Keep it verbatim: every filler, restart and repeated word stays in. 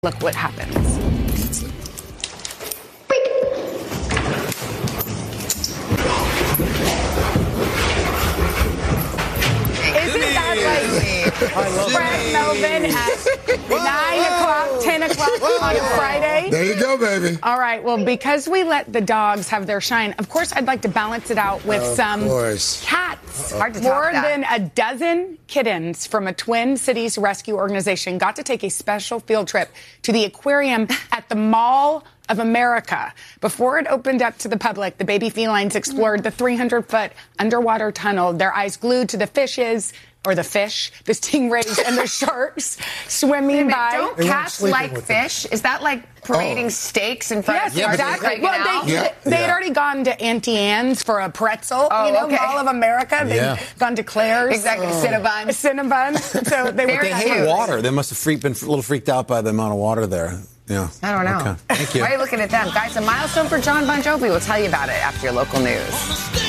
Look what happens. Isn't that like Fred Melvin at nine o'clock, ten o'clock on a Friday? There you go, baby. All right. Well, because we let the dogs have their shine, of course, I'd like to balance it out with Of some course. cats. Hard to top More that. than a dozen kittens from a Twin Cities rescue organization got to take a special field trip to the aquarium at the Mall of America. Before it opened up to the public, the baby felines explored the three hundred foot underwater tunnel, their eyes glued to the fishes, or the fish, the stingrays, and the sharks swimming by. Don't They weren't cats sleeping like with them. fish? Is that like parading Oh. steaks in front Yes, of cars and exactly. hanging Well, out? they, Yeah, they, they had yeah. already gone to Auntie Anne's for a pretzel, Oh, you know, okay. Mall of America. They'd Yeah. gone to Claire's. Exactly, Cinnabon. Cinnabon. So they were Very They cute. hate water. They must have freak, been a little freaked out by the amount of water there. Yeah. I don't know. Okay. Thank you. Why are you looking at them? Guys, a milestone for John Bon Jovi. We'll tell you about it after your local news.